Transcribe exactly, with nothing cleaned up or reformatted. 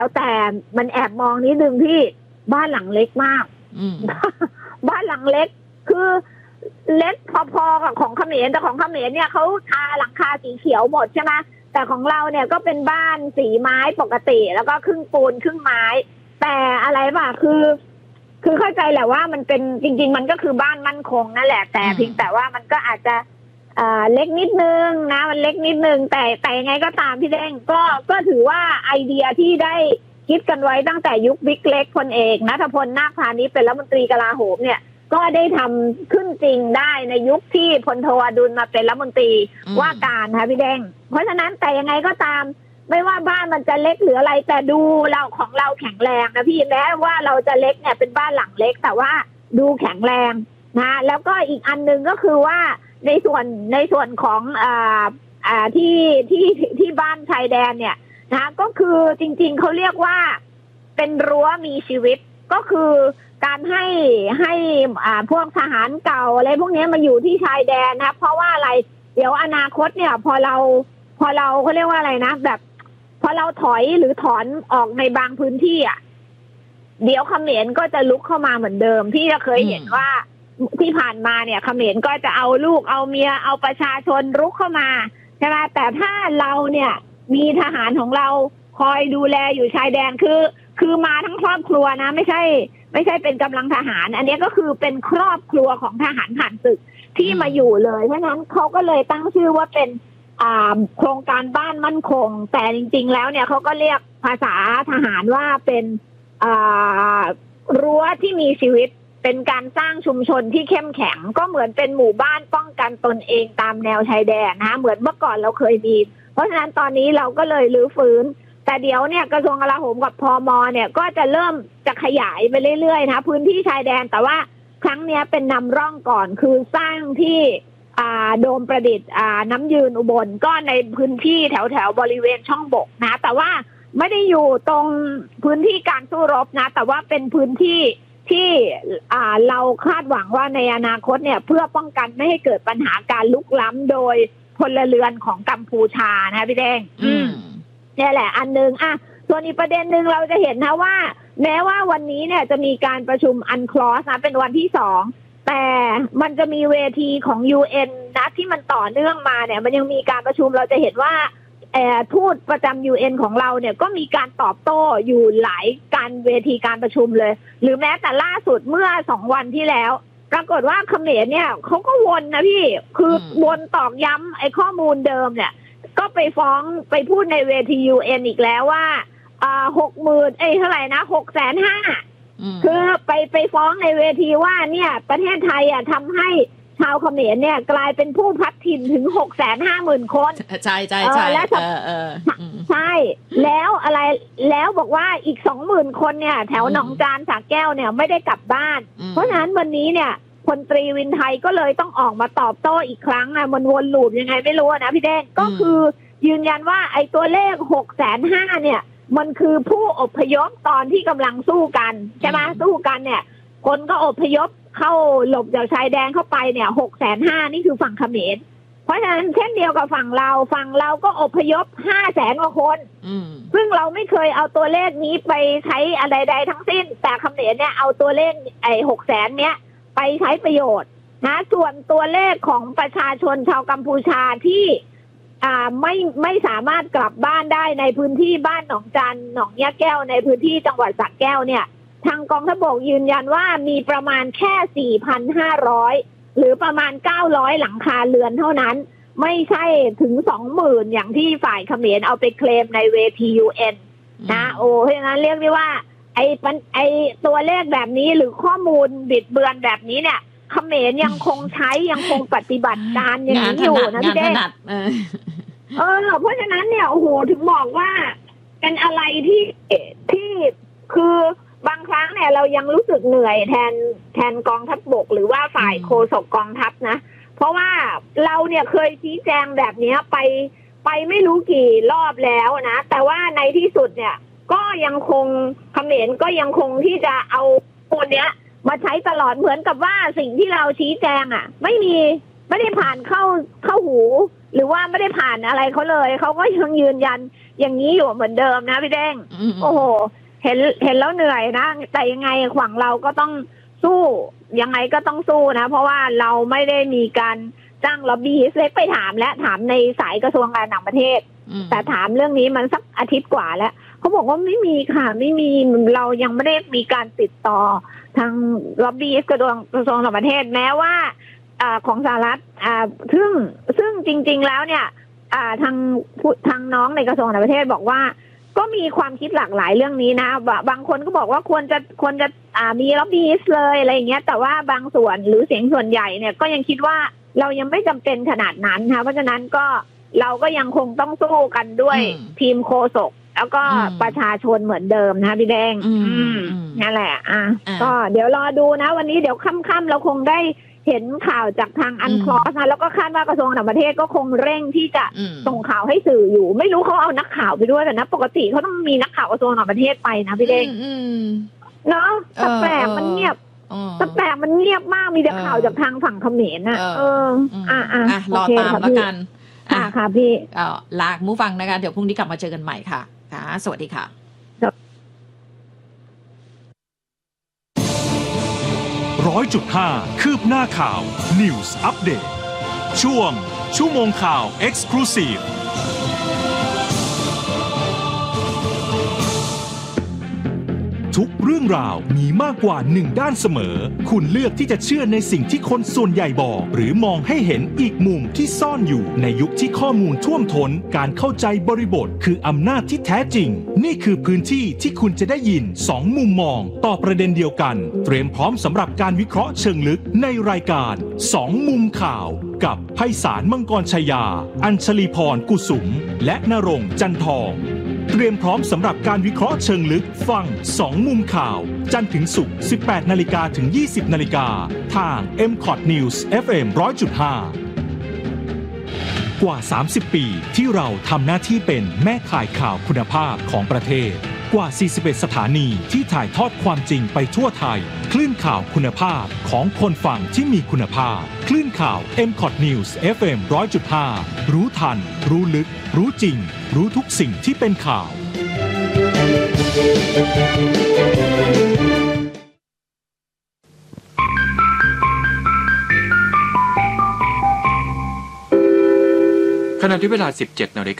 แล้วแต่มันแอบมองนิดนึงที่บ้านหลังเล็กมากบ้านหลังเล็กคือเล็กพอๆกับของเขมรแต่ของเขมรเนี่ยเขาทาหลังคาสีเขียวหมดใช่ไหมแต่ของเราเนี่ยก็เป็นบ้านสีไม้ปกติแล้วก็ครึ่งปูนครึ่งไม้แต่อะไรป่ะคือคือเข้าใจแหละว่ามันเป็นจริงๆมันก็คือบ้านมั่นคงนั่นแหละแต่เพียงแต่ว่ามันก็อาจจะอ่าเล็กนิดนึงนะมันเล็กนิดนึงแต่แต่ยังไงก็ตามพี่เด้งก็ก็ถือว่าไอเดียที่ได้คิดกันไว้ตั้งแต่ยุคบิ๊กเล็กพลเอกณัฐพลนาคพานิชเป็นรัฐมนตรีกลาโหมเนี่ยก็ได้ทำขึ้นจริงได้ในยุคที่พลโทอดุลมาเป็นรัฐมนตรีว่าการค่ะพี่เด้งเพราะฉะนั้นแต่ยังไงก็ตามไม่ว่าบ้านมันจะเล็กหรืออะไรแต่ดูเราของเราแข็งแรงนะพี่แม้ว่าเราจะเล็กเนี่ยเป็นบ้านหลังเล็กแต่ว่าดูแข็งแรงนะแล้วก็อีกอันนึงก็คือว่าในส่วนในส่วนของอ่าอ่าที่ที่ที่บ้านชายแดนเนี่ยนะก็คือจริงๆเขาเรียกว่าเป็นรั้วมีชีวิตก็คือการให้ให้อ่าพวกทหารเก่าอะไรพวกนี้มาอยู่ที่ชายแดนนะเพราะว่าอะไรเดี๋ยวอนาคตเนี่ยพอเราพอเราเขาเรียกว่าอะไรนะแบบพอเราถอยหรือถอนออกในบางพื้นที่อ่ะเดี๋ยวเขมรก็จะลุกเข้ามาเหมือนเดิมที่เราเคยเห็นว่าที่ผ่านมาเนี่ยเขมรก็จะเอาลูกเอาเมียเอาประชาชนรุกเข้ามาใช่ไหมแต่ถ้าเราเนี่ยมีทหารของเราคอยดูแลอยู่ชายแดนคือคือมาทั้งครอบครัวนะไม่ใช่ไม่ใช่เป็นกำลังทหารอันนี้ก็คือเป็นครอบครัวของทหารผ่านศึกที่มาอยู่เลยเพราะฉะนั้นเขาก็เลยตั้งชื่อว่าเป็นโครงการบ้านมั่นคงแต่จริงๆแล้วเนี่ยเขาก็เรียกภาษาทหารว่าเป็นรั้วที่มีชีวิตเป็นการสร้างชุมชนที่เข้มแข็งก็เหมือนเป็นหมู่บ้านป้องกันตนเองตามแนวชายแดนนะเหมือนเมื่อก่อนเราเคยมีเพราะฉะนั้นตอนนี้เราก็เลยรื้อฟื้นแต่เดี๋ยวเนี่ยกระทรวงกลาโหมกับพม.เนี่ยก็จะเริ่มจะขยายไปเรื่อยๆนะพื้นที่ชายแดนแต่ว่าครั้งนี้เป็นนำร่องก่อนคือสร้างที่โดมประดิษฐ์น้ำยืนอุบลก็ในพื้นที่แถวแถวบริเวณช่องบกนะแต่ว่าไม่ได้อยู่ตรงพื้นที่การสู้รบนะแต่ว่าเป็นพื้นที่ที่เราคาดหวังว่าในอนาคตเนี่ยเพื่อป้องกันไม่ให้เกิดปัญหาการลุกล้ำโดยพลเรือนของกัมพูชานะพี่แดงนี่แหละอันนึงอ่ะส่วนอีกประเด็นหนึ่งเราจะเห็นนะว่าแม้ว่าวันนี้เนี่ยจะมีการประชุมอันคลอสนะเป็นวันที่สองแต่มันจะมีเวทีของ ยู เอ็น นะที่มันต่อเนื่องมาเนี่ยมันยังมีการประชุมเราจะเห็นว่าทูตประจำ ยู เอ็น ของเราเนี่ยก็มีการตอบโต้อยู่หลายการเวทีการประชุมเลยหรือแม้แต่ล่าสุดเมื่อสองวันที่แล้วปรากฏว่าเขมรเนี่ยเขาก็วนนะพี่คือวนตอกย้ำไอ้ข้อมูลเดิมเนี่ยก็ไปฟ้องไปพูดในเวที ยู เอ็น อีกแล้วว่าอ่าหกหมื่นเอ้ยเท่าไหร่นะหกแสนห้าคือไปไปฟ้องในเวทีว่าเนี่ยประเทศไทยอ่ะทำให้ชาวเขมรเนี่ยกลายเป็นผู้พัดถิ่นถึงหกแสนห้าหมื่นคนใช่ใช่ใช่แล้วใช่แล้วอะไรแล้วบอกว่าอีกสองหมื่นคนเนี่ยแถวหนองจานสระแก้วเนี่ยไม่ได้กลับบ้านเพราะฉะนั้นวันนี้เนี่ยพลตรีวินไทยก็เลยต้องออกมาตอบโต้อีกครั้งอ่ะมันวนลูปยังไงไม่รู้นะพี่แดงก็คือยืนยันว่าไอ้ตัวเลขหกแสนห้าเนี่ยมันคือผู้อพยพตอนที่กำลังสู้กันใช่ไหมสู้กันเนี่ยคนก็อพยพเข้าหลบจากชายแดนเข้าไปเนี่ยหกแสนห้านี่คือฝั่งเขมรเพราะฉะนั้นเช่นเดียวกับฝั่งเราฝั่งเราก็อพยพห้าแสนกว่าคนซึ่งเราไม่เคยเอาตัวเลขนี้ไปใช้อะไรใดทั้งสิ้นแต่เขมรเนี่ยเอาตัวเลขไอ้หกแสนเนี้ยไปใช้ประโยชน์นะส่วนตัวเลขของประชาชนชาวกัมพูชาที่อ่าไม่ไม่สามารถกลับบ้านได้ในพื้นที่บ้านหนองจันหนองยะแก้วในพื้นที่จังหวัดสระแก้วเนี่ยทางกองทัพบกยืนยันว่ามีประมาณแค่ สี่พันห้าร้อย หรือประมาณเก้าร้อยหลังคาเรือนเท่านั้นไม่ใช่ถึง สองหมื่น อย่างที่ฝ่ายเขมรเอาไปเคลมในเวที ยู เอ็น นะโอ้เพราะฉะนั้นเรียกได้ว่าไอ้ไอ้ตัวเลขแบบนี้หรือข้อมูลบิดเบือนแบบนี้เนี่ยเขมรยังคงใช้ยังคงปฏิบัติการอย่างนี้อยู่นะพี่เด้เออเพราะฉะนั้นเนี่ยโอ้โหถึงบอกว่าเป็นอะไรที่ที่คือบางครั้งเนี่ยเรายังรู้สึกเหนื่อยแทนแทนกองทัพบกหรือว่าฝ่ายโฆษกกองทัพนะเพราะว่าเราเนี่ยเคยชี้แจงแบบนี้ไปไปไม่รู้กี่รอบแล้วนะแต่ว่าในที่สุดเนี่ยก็ยังคงเขมรก็ยังคงที่จะเอาคนเนี้ยมาใช้ตลอดเหมือนกับว่าสิ่งที่เราชี้แจงอ่ะไม่มีไม่ได้ผ่านเข้าเข้าหูหรือว่าไม่ได้ผ่านอะไรเขาเลยเขาก็ยังยืนยันอย่างนี้อยู่เหมือนเดิมนะพี่แดงโอ้โหเห็นเห็นแล้วเหนื่อยนะแต่ยังไงฝั่งเราก็ต้องสู้ยังไงก็ต้องสู้นะเพราะว่าเราไม่ได้มีการจ้างล็อบบี้เล็กไปถามและถามในสายกระทรวงการต่างประเทศแต่ถามเรื่องนี้มันสักอาทิตย์กว่าแล้วเขาบอกว่าไม่มีค่ะไม่มีเรายังไม่ได้มีการติดต่อทางล็อบบี้กระทรวงกระทรวงต่างประเทศแม้ว่าอ่าของสหรัฐอ่าซึ่งซึ่งจริงๆแล้วเนี่ยอ่าทางทางน้องในกระทรวงต่างประเทศบอกว่าก็มีความคิดหลากหลายเรื่องนี้นะบางคนก็บอกว่าควรจะควรจะอ่ามีล็อบบี้เลยอะไรอย่างเงี้ยแต่ว่าบางส่วนหรือเสียงส่วนใหญ่เนี่ยก็ยังคิดว่าเรายังไม่จำเป็นขนาดนั้นค่ะเพราะฉะนั้นก็เราก็ยังคงต้องสู้กันด้วยทีมโฆษกแล้วก็ประชาชนเหมือนเดิมนะพี่แดงนั่นแหละอ่ะก็เดี๋ยวรอดูนะวันนี้เดี๋ยวค่ำๆเราคงได้เห็นข่าวจากทางอันคลอสนะแล้วก็คาดว่ากระทรวงต่างประเทศก็คงเร่งที่จะส่งข่าวให้สื่ออยู่ไม่รู้เขาเอานักข่าวไปด้วยแต่นะปกติเขาต้องมีนักข่าวกระทรวงต่างประเทศไปนะพี่แดงเนาะแต่แปลกมันเงียบแต่แปลกมันเงียบมากมีแต่ข่าวจากทางฝั่งเขมรน่ะเอออ่ะอ่ะรอตามแล้วกันค่ะค่ะพี่ลาผู้ฟังนะคะเดี๋ยวพรุ่งนี้กลับมาเจอกันใหม่ค่ะค่ะสวัสดีค่ะร้อยจุดห้าคืบหน้าข่าว News Update ช่วงชั่วโมงข่าว Exclusiveทุกเรื่องราวมีมากกว่าหนึ่งด้านเสมอคุณเลือกที่จะเชื่อในสิ่งที่คนส่วนใหญ่บอกหรือมองให้เห็นอีกมุมที่ซ่อนอยู่ในยุคที่ข้อมูลท่วมท้นการเข้าใจบริบทคืออำนาจที่แท้จริงนี่คือพื้นที่ที่คุณจะได้ยินสองมุมมองต่อประเด็นเดียวกันเตรียมพร้อมสำหรับการวิเคราะห์เชิงลึกในรายการสองมุมข่าวกับไพศาลมังกรชยาอัญชลีพรกุสุมและณรงค์จันทองเตรียมพร้อมสำหรับการวิเคราะห์เชิงลึกฟังสองมุมข่าวจันทร์ถึงศุกร์ สิบแปดนาฬิกา ถึง ยี่สิบนาฬิกาทาง เอ็ม คอท News เอฟ เอ็ม หนึ่งร้อยจุดห้า กว่าสามสิบปีที่เราทำหน้าที่เป็นแม่ข่ายข่าวคุณภาพของประเทศกว่าสี่สิบเอ็ดสถานีที่ถ่ายทอดความจริงไปทั่วไทยคลื่นข่าวคุณภาพของคนฟังที่มีคุณภาพคลื่นข่าว เอ็ม คอท News เอฟ เอ็ม หนึ่งร้อยจุดห้า รู้ทันรู้ลึกรู้จริงรู้ทุกสิ่งที่เป็นข่าวขณะที่เวลา สิบเจ็ดนาฬิกา